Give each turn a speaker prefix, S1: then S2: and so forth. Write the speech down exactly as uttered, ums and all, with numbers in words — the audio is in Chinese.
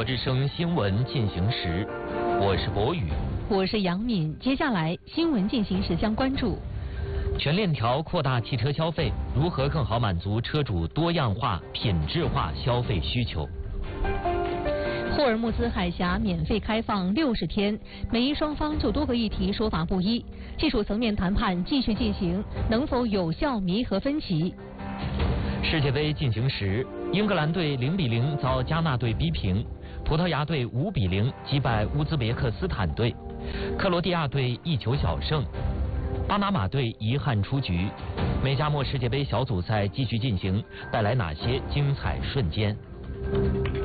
S1: 国之声新闻进行时，我是博宇，
S2: 我是杨敏。接下来新闻进行时将关注：
S1: 全链条扩大汽车消费，如何更好满足车主多样化、品质化消费需求？
S2: 霍尔木兹海峡免费开放六十天，美伊双方就多个议题说法不一，技术层面谈判继续进行，能否有效弥合分歧？
S1: 世界杯进行时，英格兰队零比零遭加纳队逼平，葡萄牙队五比零击败乌兹别克斯坦队，克罗地亚队一球小胜，巴拿马队遗憾出局。美加墨世界杯小组赛继续进行，带来哪些精彩瞬间？